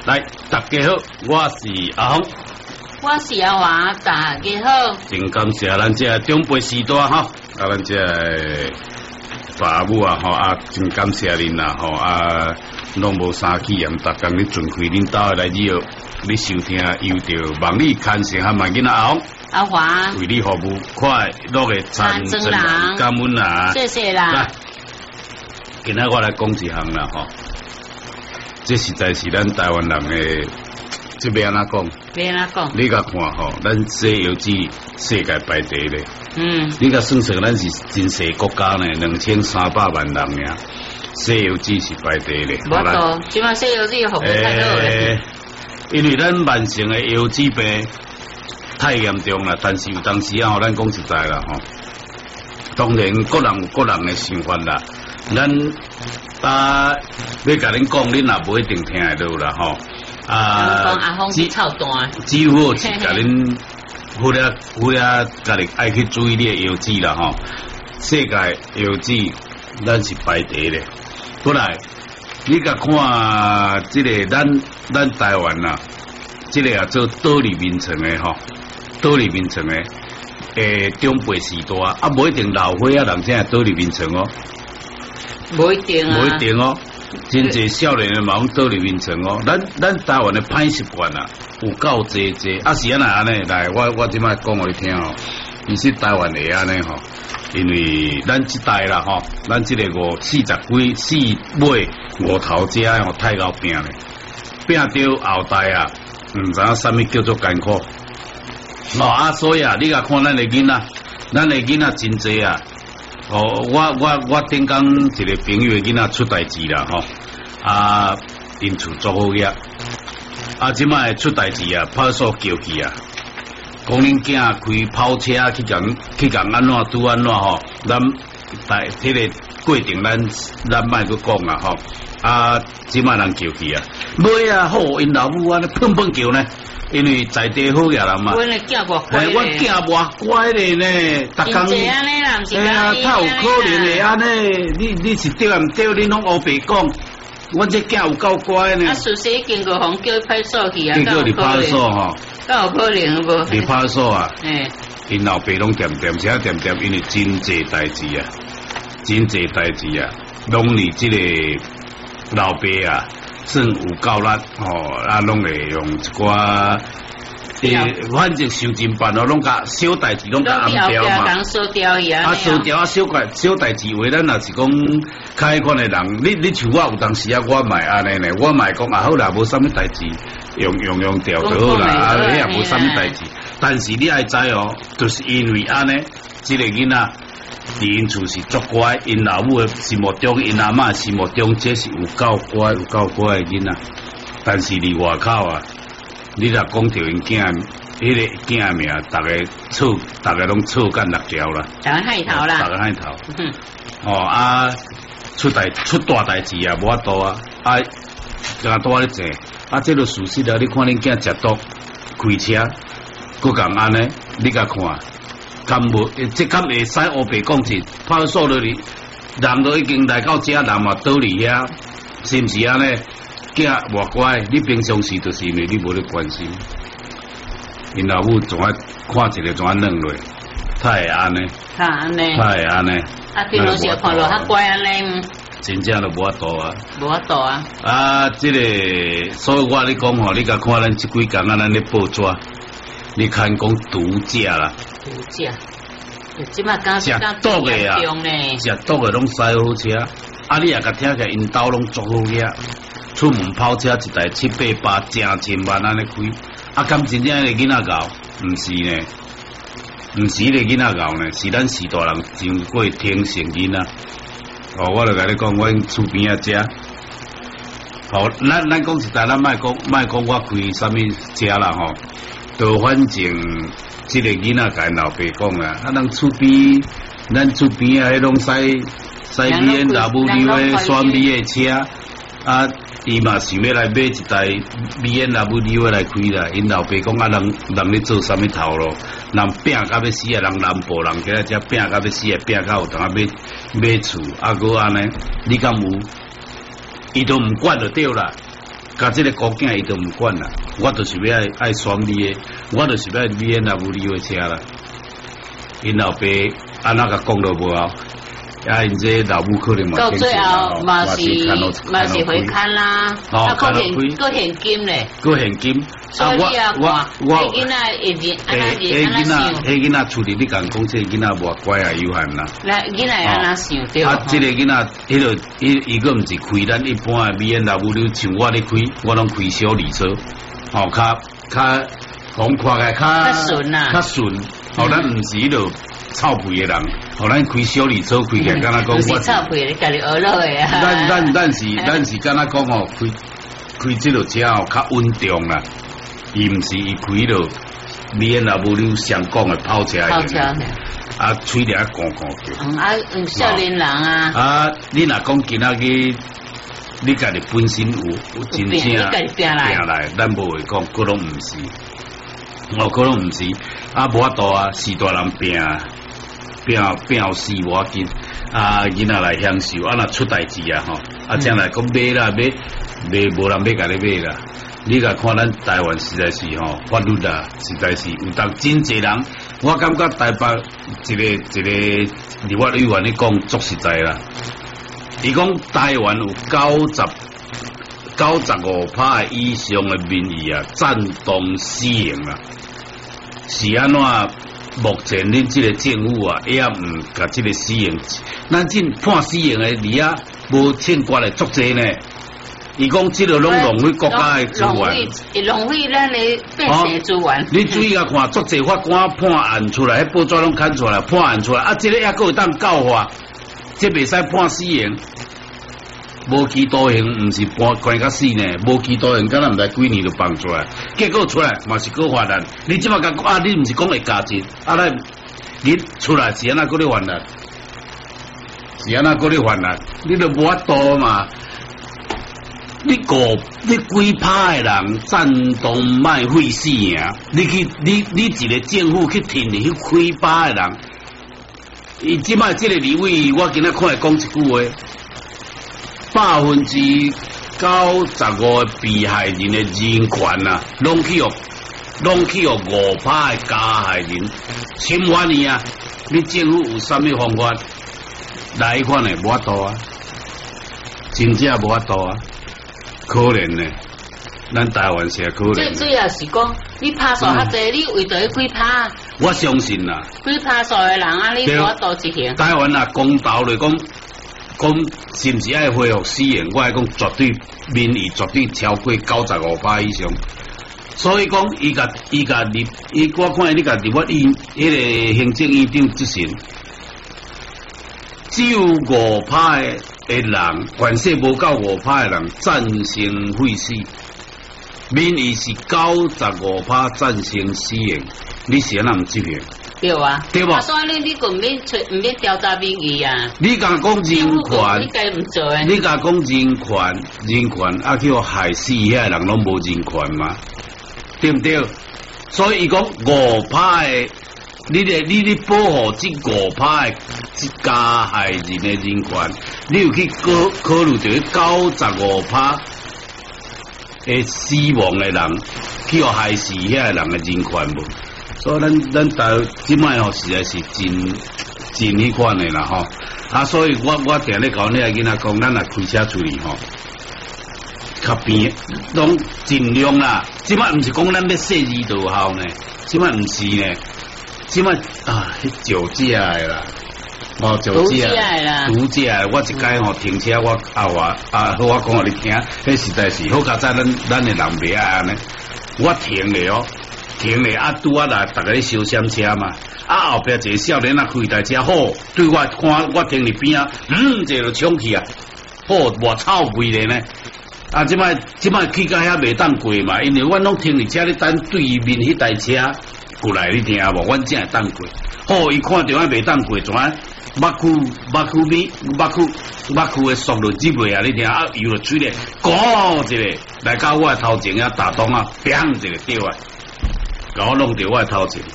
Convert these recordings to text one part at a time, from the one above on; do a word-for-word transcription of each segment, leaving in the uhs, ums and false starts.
来，大家好，我是阿峰， 我是阿华，大家好。 真感谢咱这长辈时代哈，啊，咱这爸母啊吼啊，真感谢恁啦吼啊，拢无生气啊，逐工咧尽开恁兜来了，你收听有着望你看成和慢囡仔阿峰。 阿华， 为你服务快乐的参真人，感恩啦， 谢谢啦。 来，今仔我来讲一项啦吼，这实在是咱台湾人的，这要安怎讲？ 要安怎讲？ 你甲看吼，咱西游记世界排第一咧。 嗯。 你甲算算，咱是真小国家呢，两千三百万人尔，西游记是排第一咧。 无错，即马西游记服务太好咧。 因为咱慢性的游记病。太严重啦，但是有当时啊，咱讲实在啦吼，当然各人有各人的想法啦。咱啊，要甲恁讲，恁也不一定听得到啦吼。 啊，讲阿峰是操蛋， 只好是甲恁忽略忽略，家己爱去注意你的游子啦吼。世界游子，咱是排第一咧。过来，你甲看即、這个咱咱台湾啦，即、這個啊做岛屿名城的吼。岛屿名城诶，诶，中辈时代啊，无一定老岁啊，人现在岛屿名城哦， 无一定啊， 无一定哦，真侪少年诶嘛，讲岛屿名城哦，咱咱台湾诶歹习惯啊，有够济济，啊是安那安尼，来，我我即摆讲互你听哦，其实台湾会安尼吼，因为咱即代啦吼，咱即个五四十几四尾五头家吼太够拼咧，拼着后代啊，毋知影啥物叫做艰苦。哦啊，所以啊，你甲看咱的囡仔，咱的囡仔真济啊！哦，我我我顶讲一个朋友的囡仔出代志啦，吼啊，因厝做好嘢，啊，即摆出代志啊，派出所叫去啊，讲恁囝开跑车去共去共安怎拄安怎吼，咱大迄个过程咱咱莫去讲啦吼，啊，即摆人叫去啊，袂啊，好因老母啊，碰碰叫呢。因为在地好个人嘛， 阮的囝偌乖咧， 我囝偌乖咧呢，逐工， 哎呀，他有可能会安尼，你你是对啊毋对？你拢黑白讲，阮这囝有够乖呢。 啊，事实经过互叫派出所去啊， 叫你派出所吼， 敢有可能无？ 你派出所啊？ 哎， 因老爸拢点点，且点点，因为真济代志啊，真济代志啊，拢你这个老爸啊。算有够力吼，啊，拢会用一寡，诶，反正收真办哦，拢甲小代志拢甲安掉嘛。 啊，收掉伊啊。 啊，收掉啊，小块小代志话，咱若是讲开款的人，你你像我有当时啊，我卖安尼呢，我卖讲啊好啦，无啥物代志，用用用掉就好啦，啊，你也无啥物代志。但是你爱知哦，就是因为安尼，即个囡仔。因厝是足乖，因老母的心目中，因阿嬷心目中，这是有够乖、有够乖的囡仔。但是伫外口啊，你若讲着因囝，迄个囝名，逐个错，逐个拢错干六条啦。 逐个害头啦。 逐个害头。嗯。哦啊，出代出大代志啊，无法度啊，啊，刚多咧坐，啊，这个事实啊，你看恁囝食毒开车，佮共安尼，你甲看。敢无？即敢会使黑白讲是派出所落去，人都已经来到遮，人嘛倒伫遐，是毋是安尼？囝偌乖，你平常时就是因为你无咧关心，因老母总爱看一个怎啊弄落，他会安尼， 他安尼， 他会安尼。 啊，平常时看落较乖安尼， 真正都无法度啊， 无法度啊。 啊，即、這个，所以我咧讲吼，你甲看咱即几工啊，咱咧报纸，你看讲毒驾啦。 毒驾，即摆刚食毒的啊，食毒的拢驶好车，啊你也甲听起来因兜拢足好遐，出门跑车一台七八百、正千万安尼开，啊敢真正个囡仔搞，毋是呢，毋是个囡仔搞呢，是咱时代人真过天性囡仔。哦，我就甲你讲，我厝边啊遮，好，咱咱讲实在，咱莫讲莫讲我开啥物车啦吼，都反正。即个囡仔甲因老爸讲啊，啊，咱厝边，咱厝边啊，迄拢驶驶 B N W 诶，选 B 诶车，啊，伊嘛想要来买一台 B N W 来开啦。因老爸讲啊，人人咧做啥物头路，人拼到要死啊，人南部人起来遮拼到要死啊，拼到有当啊买买厝，啊，搁安尼，你敢有？伊都毋管就对啦。 甲这个高囝伊都唔管啦，我就是要爱爱选你的，我就是要你的那无你的车啦。因老爸安那个讲都无啊，啊因这老母可能嘛， 到最后嘛是嘛是回看啦，啊，搁现搁现金咧， 搁现金。 所以啊，我我迄囡仔已经安那安那想， 迄囡仔处理你讲讲这囡仔无乖啊有限啦。 那囡仔安那想对。 啊，这个囡仔，迄个伊伊个毋是开咱一般的美颜老母女，像我咧开，我拢开小礼车，哦，较较讲看个较较顺啊， 较顺，哦，咱毋是迄落臭屁的人，哦，咱开小礼车开起来，敢若讲我是臭屁，你家己学落的啊。 咱咱咱是咱是敢若讲哦，开开这落车哦，较稳重啦。伊毋是伊开落美颜老母女常讲的跑车， 跑车啊，吹得啊咣咣叫。 嗯啊，嗯，少年人啊。 啊，你若讲今仔日，你家己本身有有真正拼来，咱无会讲，佫拢毋是，哦，佫拢毋是，啊，无法度啊，是大人拼拼拼有死无要紧，啊，囡仔来享受，啊，若出代志啊吼，啊，将来讲买啦买买，无人要甲你买啦。你甲看咱台湾实在是吼法律啊，实在是有当真侪人，我感觉台北一个一个立法委员咧讲足实在啦。伊讲台湾有九十九十五趴以上的民意啊赞同死刑啊，是安怎？目前恁即个政府啊，也毋甲即个死刑，咱真判死刑的离啊无欠缺的足济呢。伊讲即个拢浪费国家的资源， 浪费咱的百姓资源。 你注意啊看，足济法官判案出来，迄报纸拢刊出来，判案出来，啊，即、這個也阁有当教化，即袂使判死刑，无期徒刑，毋是判关甲死呢，无期徒刑，敢若毋知几年就放出来，结果出来嘛是搁犯难。你即马甲啊，你毋是讲会加钱，啊，咱你出来是安那搁咧犯难，是安那搁咧犯难，你都无法度嘛。你五你几趴的人赞同卖废死啊？你去你你一个政府去听你去几趴的人，伊即摆即个立委，我今仔看伊讲一句话，百分之九十五的被害人的人权啊，拢去互拢去互五趴的加害人侵犯你啊！你政府有啥物方法来款的无法度啊？真正无法度啊！可怜呢，咱台湾是可怜。 最主要是讲，你拍数较济，你为着去拍。 我相信啦。 去拍数的人啊，你无多执行。 台湾啊，公道来讲，讲是毋是爱恢复死刑？我爱讲绝对民意绝对超过九十五趴以上。所以讲，伊甲伊甲立，伊我看你甲立法院迄个行政院长执行，只有五趴的。的人，凡是无够五趴的人赞成废死，民意是九十五趴赞成死刑，你是安那毋执行？ 对啊， 对吧？ 所以你根免出，毋免调查民意啊。 你甲讲人权， 你该毋做诶。 你甲讲人权，人权啊，叫害死遐人拢无人权嘛？对毋对？所以伊讲五趴的。你咧，你咧保护这五趴的这加害人的人权，你有去考考虑到九十五趴的死亡的人，去互害死遐人的人权无？所以咱咱台即摆吼实在是真真迄款的啦吼。啊，所以我我定咧讲你个囡仔讲，咱若开车出去吼，较边拢尽量啦。即摆毋是讲咱要设二道校呢，即摆毋是呢。即摆啊，迄酒驾的啦，哦，酒驾啦，毒驾的。我一摆吼停车，我啊我啊，我讲互你听，迄实在是好佳哉，咱咱的人袂爱安尼。我停咧哦，停咧啊，拄啊来，逐个咧烧闪车嘛。啊后壁一个少年啊开台车，好对我看我停伫边啊，嗯，这就冲去啊，好偌臭味咧呢。啊，即摆即摆去到遐袂当过嘛，因为阮拢停伫车咧等对面迄台车。过来你听无？阮正会当过，好，伊看到我袂当过，怎啊？目睭目睭咪目睭目睭的速度只袂啊！你听啊，游落水咧，咕一个来到我的头前啊，打洞啊，砰一个掉啊，甲我弄到我的头前，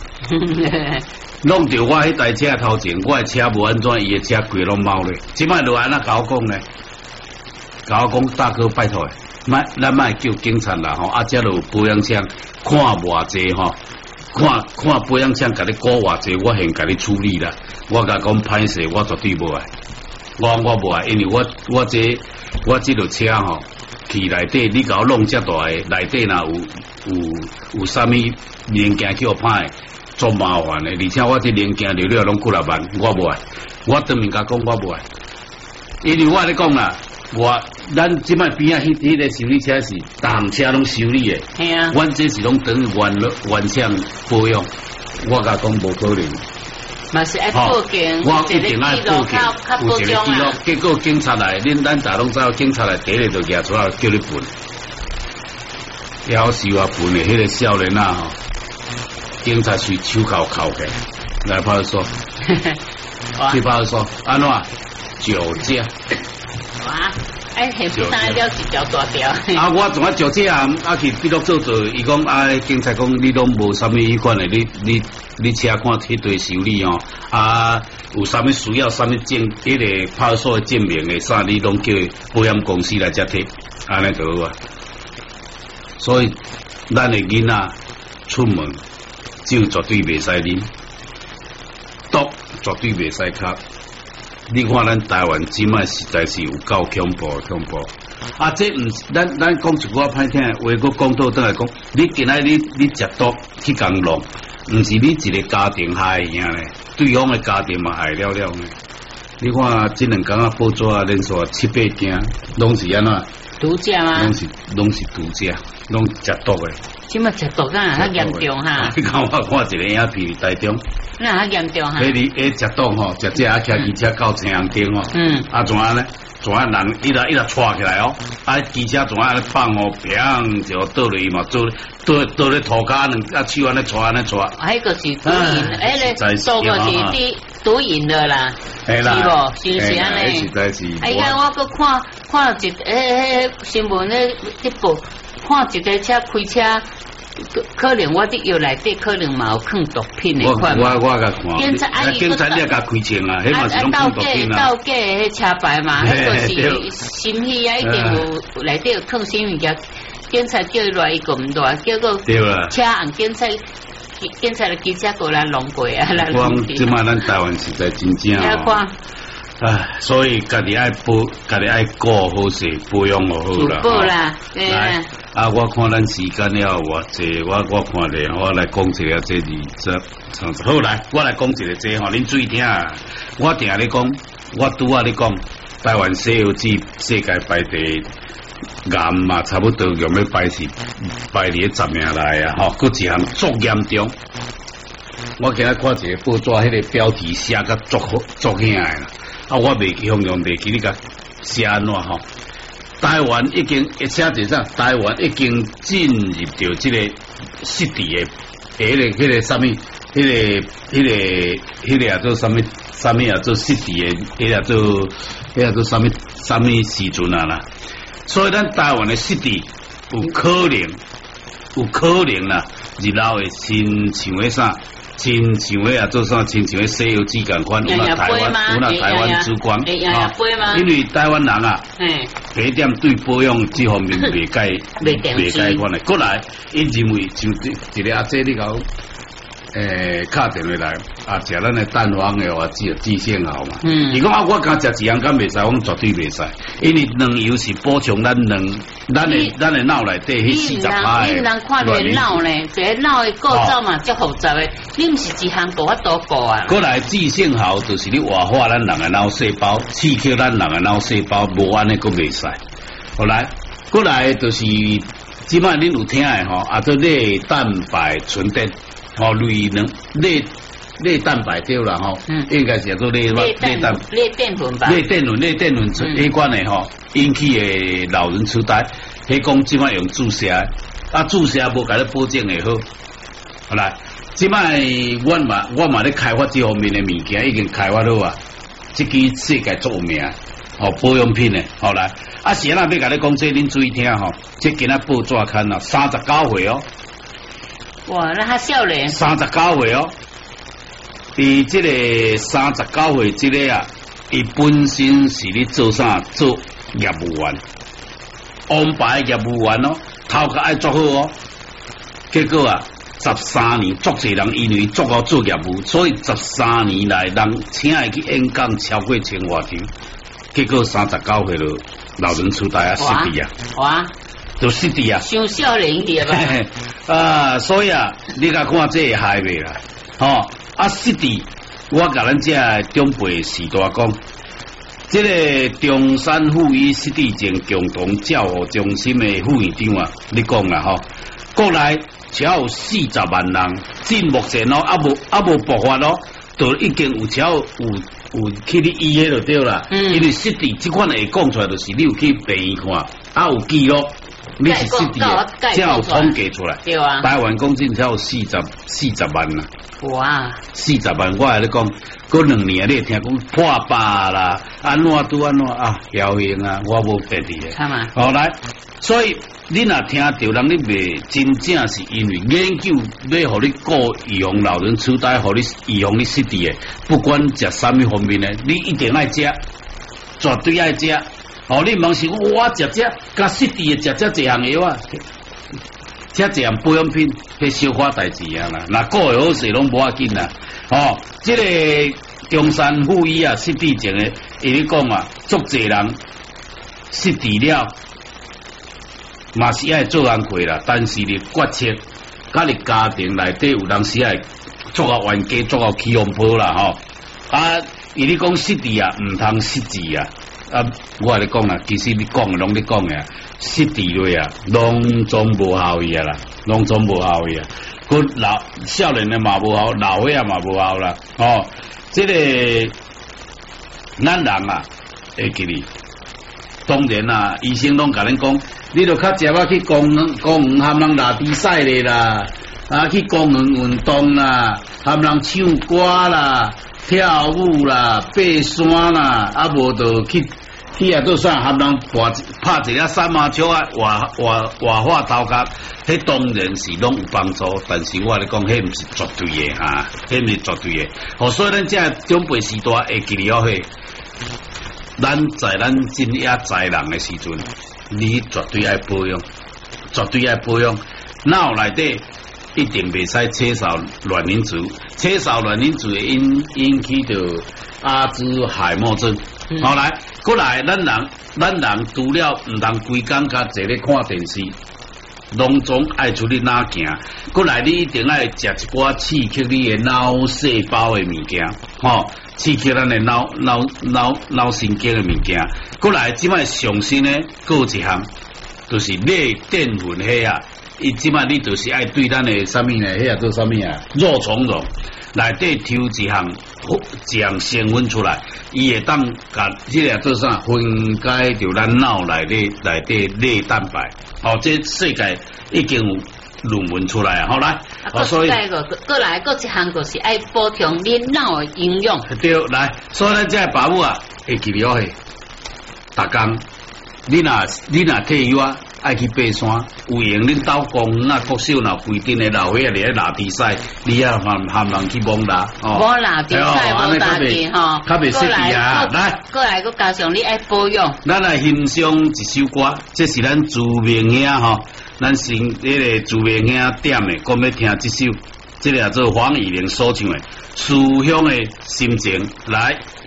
弄到我迄台车头前，我的车无安怎，伊的车规拢猫咧。即摆落安那甲我讲咧， 甲我讲大哥拜托，卖咱卖叫警察啦吼，啊，遮就有保养枪，看偌济吼，看看保养枪，甲你过偌济，我先甲你处理啦。我甲讲歹势，我绝对无爱，我我无爱，因为我我这我这路车吼，去内底你甲我弄遮大个，内底若有有有啥物零件叫我歹，做麻烦的，而且我这零件流了拢几六万，我无爱，我当面甲讲我无爱，因为我咧讲啦。我咱即摆边啊，迄迄个修理车是当车拢修理的， 系啊， 阮这是拢等于原原厂保养，我甲讲无可能。 嘛是爱报警， 我一定爱报警，有一个记录，结果警察来，恁咱大拢知道，警察来第一个就举出来叫你分，夭寿啊分的迄个少年啊吼，警察是手铐铐起来，来派出所，去派出所，安怎酒驾？ 哇！哎，现不三了一条大条。 啊，我从啊酒驾啊，啊去记录做做，伊讲啊，警察讲你拢无啥物迄款的，你你你车看迄堆修理哦，啊有啥物需要啥物证，迄个派出所的证明的啥，你拢叫保险公司来接摕，安尼就好啊。所以咱的囡仔出门酒绝对袂使啉，毒绝对袂使吸。你看咱台湾即卖实在是有够恐怖恐怖，啊！这毋是咱咱讲一句话歹听，话佫讲倒倒来讲，你今仔你你食毒去共弄，毋是你一个家庭害尔呢，对方的家庭嘛害了了呢。你看这两天啊，报纸啊连续七八件，拢是安怎？ 毒驾吗？ 拢是拢是毒驾，拢食毒的。 即卖食毒敢若较严重哈？ 你看我看一个影片台中。 那较严重哈！ 迄你诶食毒吼，食这啊骑机车到青阳町哦，嗯，啊怎啊呢？怎啊人一来一来窜起来哦，啊机车怎啊咧放哦，砰就倒落去嘛，倒倒倒咧涂骹，两啊手安尼窜安尼窜。 啊，迄个是毒瘾，诶咧，倒个是滴毒瘾的啦， 是无？是不是安尼？ 实在是。 哎呀，我搁看看一诶诶新闻咧一报，看一个车开车。可能我啲药内底可能嘛有放毒品的款嘛。 我我我甲看， 警察啊， 警察你甲开枪啊，迄嘛是拢放毒品啊。 倒假迄车牌嘛，迄个是新戏啊，一定有内底有放什物件，警察叫伊来伊个毋来，结果车按警察，警察的机车过来弄过啊，来弄。 我即摆咱台湾实在真正哦。唉，所以家己爱保，家己爱顾好势，保养好好啦。 保啦，对啊。 啊，我看咱时间了偌济，我我看咧，我来讲一个这二十，好来，我来讲一个这吼，恁注意听啊。我定咧讲，我拄啊咧讲，台湾西游记世界排第癌嘛，差不多用要排是排伫十名内啊，吼，佫一项足严重。我今日看一个报纸，迄个标题写甲足好足响诶啦。啊，我未形容袂记你甲写安怎吼？台湾已经一写一啥？台湾已经进入到这个湿地的，迄个迄个啥物？迄个迄个迄个啊做啥物？啥物啊做湿地的？迄个做迄个做啥物？啥物时阵啊啦？所以咱台湾的湿地有可能，有可能啦，日后会亲像个啥？亲像个啊，做啥？亲像个《西游记》共款，有那台湾，有那台湾之光啊！ 因为台湾人啊，第一点对保养这方面未解，未解款的。过来，伊认为就一个阿姐你讲，诶，打电话来啊，食咱的蛋黄的话，只有至鲜好嘛。嗯。伊讲啊，我敢食一样敢袂使，我绝对袂使，因为卵油是补充咱卵。咱的咱的脑内底迄四十趴的， 你人看你的脑呢，这个脑的构造嘛，足复杂的，你毋是一项无法度过啊。 过来致性好，就是你活化咱人的脑细胞，刺激咱人的脑细胞，无安尼佫袂使。后来，过来就是即摆恁有听的吼，啊，做类蛋白醇碘，吼类能类。类蛋白对啦吼，嗯，应该是叫做类类蛋类淀粉吧， 类淀粉类淀粉迄款的吼，引起的老人痴呆，迄讲即摆用注射，啊注射无甲你保证会好，好来，即摆我嘛我嘛咧开发这方面的物件，已经开发好啊，即支世界足有名，吼保养品的，好来，啊是那要甲你讲这恁注意听吼，即今仔报纸刊啊，三十九岁哦， 哇，那他少年， 三十九岁哦。伊即个三十九岁即个啊，伊本身是咧做啥？做业务员， 安排业务员哦，头壳爱做好哦。结果啊，十三年，足侪人因为做好做业务，所以十三年来人请伊去演讲超过千外场。结果三十九岁了，老人痴呆啊，失智啊， 哇， 就失智啊， 伤少年去吧？ 啊，所以啊，你甲看这个害未啦？吼，啊失智，我甲咱这长辈时代讲。这个中山妇医失智症共同照护中心的副院长啊，你讲啦吼，国内只有四十万人，至目前咯，啊无啊无爆发咯，就已经有只有有有去你医院就对啦。嗯。因为失智这款会讲出来，就是你有去病院看，啊有记录，你是失智的，才有统计出来。 对啊。 台湾讲真只有四十四十万啦。 哇！ 四十万，我来你讲。嗰两年你听讲破百啦，安怎拄安怎啊？侥幸啊，我无别的。 看嘛， 好来，所以你若听到人你袂真正是因为研究要互你顾预防老人痴呆，互你预防你失智的，不管食啥物方面呢，你一定爱食，绝对爱食。哦，你茫想我食食，甲失智的食食一项药啊，食一项保养品，迄小可代志啊啦。那顾会好势拢无要紧啦。哦，这个中山妇医啊，失智症的，伊咧讲啊，足侪人失智了，嘛是爱做工课啦，但是你决策，甲你家庭内底有当时爱做到冤家，做到起风波啦吼。啊，伊咧讲失智啊，毋通失智啊。啊，我咧讲啦，其实你讲拢咧讲嘅，失智类啊，拢总无效益啊啦，拢总无效益啊。佢老少年的嘛无效，老岁啊嘛无效啦。哦，这个咱人啊，会记哩。当然啦，医生拢甲恁讲，你著较食啊去公园公园含人拉比赛咧啦，啊去公园运动啦，含人唱歌啦、跳舞啦、爬山啦，啊无就去。去啊，都算含人拍拍一下三马球啊，画画画画头壳，迄当然是拢有帮助，但是我来讲，迄毋是绝对的哈，迄毋是绝对的。哦，所以咱这长辈时代会记了嘿，咱在咱真也在人的时阵，你绝对爱保养，绝对爱保养，脑内底一定袂使扯少卵磷脂，扯少卵磷脂会引引起着阿兹海默症。好、嗯、来，过来，咱人咱人除了毋通规工甲坐咧看电视，拢总爱出去哪行。过来，你一定爱食一寡刺激你的脑细胞的物件，吼、哦，刺激咱的脑脑脑脑神经的物件。过来，即摆上新呢，过一项就是类淀粉迄啊，伊即摆你就是爱对咱的啥物呢？迄啊做啥物啊？肉苁蓉。内底抽一项将成分出来，伊会当甲即个做啥分解掉咱脑内底内底类蛋白。哦，这世界已经有论文出来啊！好来， 哦，所以个过来个一项就是爱补充你脑的营养。 对，来，所以咱这爸母啊，会记了嘿，逐工你若你若退休啊。爱去爬山，有闲恁兜公园啊，国小若规定的老岁仔伫咧拉比赛，你啊含含人去摸拉哦。无拉比赛，无打去吼。 较袂失智啊！来， 过来个加上你爱保养。 咱来欣赏一首歌，这是咱著名兄吼，咱是迄个著名兄点的，讲要听这首，这个叫做黄以玲所唱的《思乡的心情》来。